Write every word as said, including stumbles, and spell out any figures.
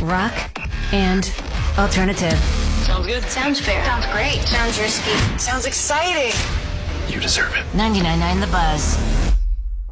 rock and alternative. Sounds good. Sounds fair. Sounds great. Sounds risky. Sounds exciting. You deserve it. ninety-nine point nine The Buzz.